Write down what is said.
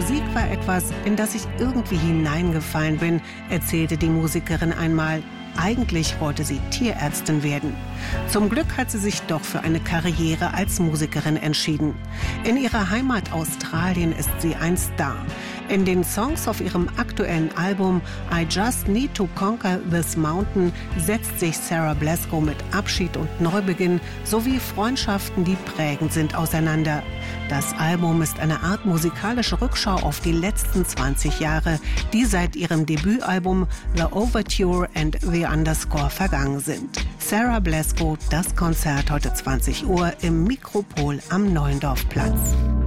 Musik war etwas, in das ich irgendwie hineingefallen bin, erzählte die Musikerin einmal. Eigentlich wollte sie Tierärztin werden. Zum Glück hat sie sich doch für eine Karriere als Musikerin entschieden. In ihrer Heimat Australien ist sie ein Star. In den Songs auf ihrem aktuellen Album I Just Need to Conquer This Mountain setzt sich Sarah Blasko mit Abschied und Neubeginn sowie Freundschaften, die prägend sind, auseinander. Das Album ist eine Art musikalische Rückschau auf die letzten 20 Jahre, die seit ihrem Debütalbum The Overture and The Underscore vergangen sind. Sarah Blasko, das Konzert heute 20 Uhr im Mikropol am Neuendorfplatz.